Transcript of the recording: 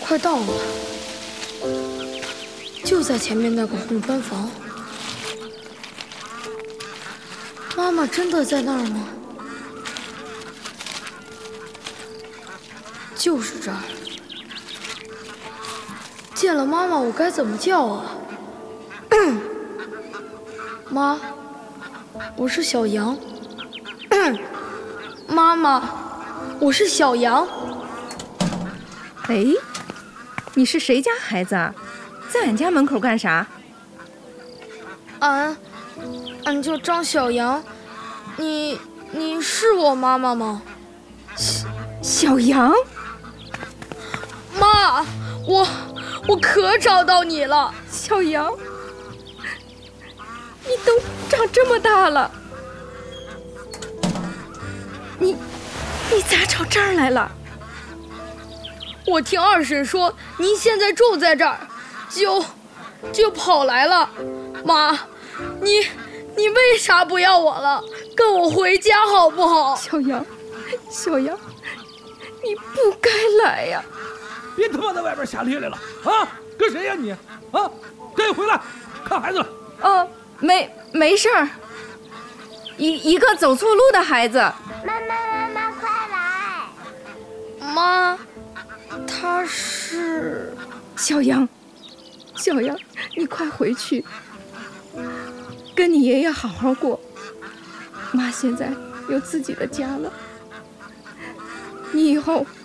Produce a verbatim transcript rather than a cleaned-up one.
快到了，就在前面那个红砖房。妈妈真的在那儿吗？就是这儿。见了妈妈，我该怎么叫啊？妈，我是小羊。妈妈，我是小羊。 哎，你是谁家孩子啊？在俺家门口干啥？ 俺，俺叫张小羊。你，你是我妈妈吗？ 小羊？ 妈，我，我可找到你了。 小羊，你都长这么大了，你，你咋找这儿来了？ 我听二婶说您现在住在这儿，就就跑来了。妈，你你为啥不要我了？跟我回家好不好？ 小羊，小羊，你不该来呀！ 别他妈在外边瞎咧咧了啊！跟谁呀你？啊，赶紧回来看孩子了。 哦，没没事儿，一一个走错路的孩子。 妈妈妈妈，快来！ 妈。他是小羊，小羊，你快回去，跟你爷爷好好过。妈现在有自己的家了，你以后